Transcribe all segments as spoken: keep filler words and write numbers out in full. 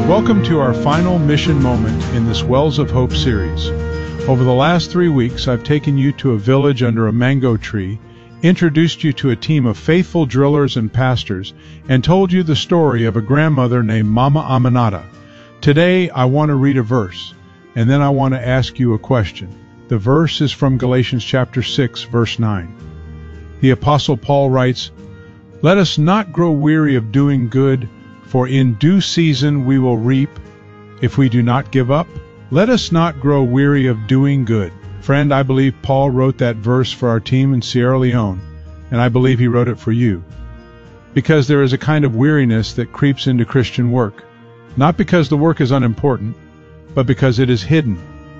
Welcome to our final mission moment in this Wells of Hope series. Over the last three weeks, I've taken you to a village under a mango tree, introduced you to a team of faithful drillers and pastors, and told you the story of a grandmother named Mama Aminata. Today, I want to read a verse, and then I want to ask you a question. The verse is from Galatians chapter six, verse nine. The Apostle Paul writes, "Let us not grow weary of doing good, for in due season we will reap if we do not give up." Let us not grow weary of doing good. Friend, I believe Paul wrote that verse for our team in Sierra Leone, and I believe he wrote it for you. Because there is a kind of weariness that creeps into Christian work, not because the work is unimportant, but because it is hidden.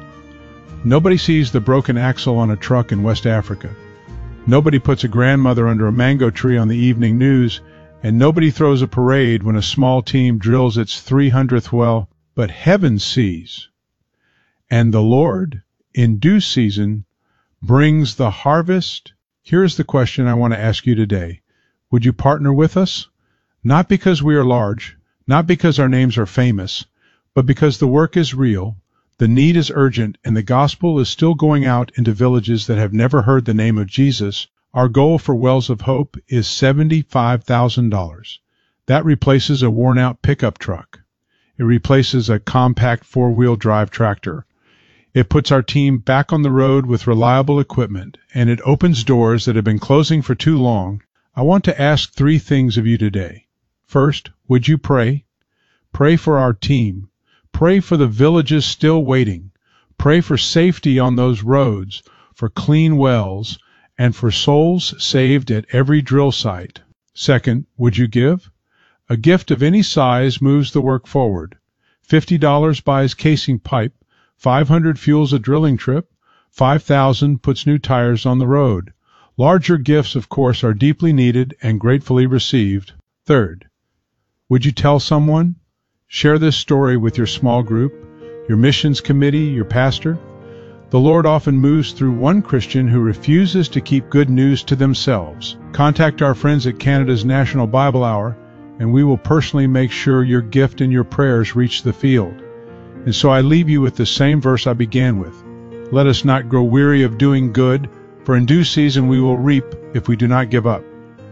Nobody sees the broken axle on a truck in West Africa. Nobody puts a grandmother under a mango tree on the evening news, and nobody throws a parade when a small team drills its three hundredth well, but heaven sees. And the Lord, in due season, brings the harvest. Here's the question I want to ask you today. Would you partner with us? Not because we are large, not because our names are famous, but because the work is real, the need is urgent, and the gospel is still going out into villages that have never heard the name of Jesus. Our goal for Wells of Hope is seventy-five thousand dollars. That replaces a worn-out pickup truck. It replaces a compact four-wheel drive tractor. It puts our team back on the road with reliable equipment, and it opens doors that have been closing for too long. I want to ask three things of you today. First, would you pray? Pray for our team. Pray for the villages still waiting. Pray for safety on those roads, for clean wells, and for souls saved at every drill site. Second, would you give? A gift of any size moves the work forward. fifty dollars buys casing pipe, five hundred fuels a drilling trip, five thousand puts new tires on the road. Larger gifts, of course, are deeply needed and gratefully received. Third, would you tell someone? Share this story with your small group, your missions committee, your pastor. The Lord often moves through one Christian who refuses to keep good news to themselves. Contact our friends at Canada's National Bible Hour, and we will personally make sure your gift and your prayers reach the field. And so I leave you with the same verse I began with. Let us not grow weary of doing good, for in due season we will reap if we do not give up.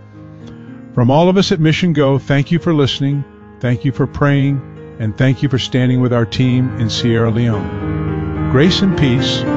From all of us at Mission Go, thank you for listening, thank you for praying, and thank you for standing with our team in Sierra Leone. Grace and peace